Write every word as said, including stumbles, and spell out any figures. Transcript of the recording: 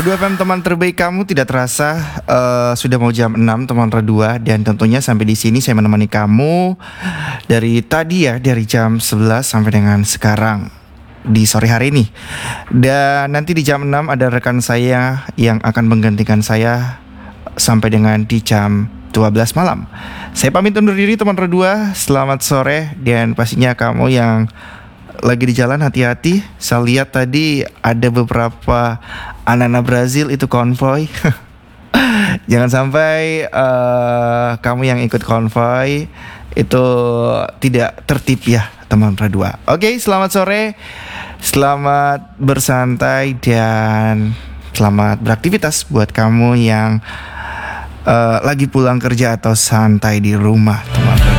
Rodu F M, teman terbaik kamu. Tidak terasa uh, sudah mau jam enam teman Redua. Dan tentunya sampai di sini saya menemani kamu dari tadi ya, dari jam sebelas sampai dengan sekarang di sore hari ini. Dan nanti di jam enam ada rekan saya yang akan menggantikan saya sampai dengan di jam dua belas malam. Saya pamit undur diri teman Redua. Selamat sore. Dan pastinya kamu yang lagi di jalan hati-hati. Saya lihat tadi ada beberapa anak-anak Brazil itu konvoy. Jangan sampai uh, kamu yang ikut konvoy itu tidak tertib ya teman Redua. Oke, selamat sore. Selamat bersantai dan selamat beraktivitas buat kamu yang uh, lagi pulang kerja atau santai di rumah teman.